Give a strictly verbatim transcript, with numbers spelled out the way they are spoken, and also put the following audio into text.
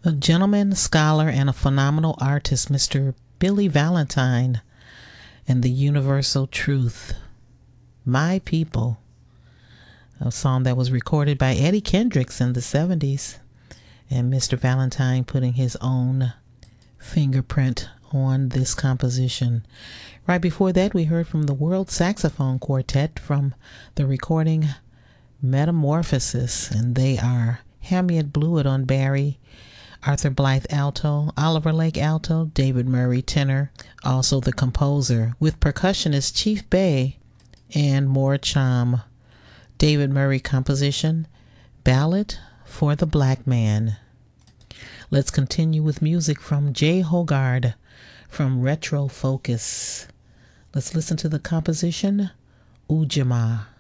A gentleman, scholar, and a phenomenal artist, Mister Billy Valentine, and the Universal Truth, My People, a song that was recorded by Eddie Kendricks in the seventies, and Mister Valentine putting his own fingerprint on this composition. Right before that, we heard from the World Saxophone Quartet from the recording Metamorphosis, and they are Hamiet Blewett on Barry, Arthur Blythe alto, Oliver Lake alto, David Murray tenor, also the composer, with percussionist Chief Bay and Moore Cham. David Murray composition, Ballad for the Black Man. Let's continue with music from Jay Hogard from Retro Focus. Let's listen to the composition, Ujamaa.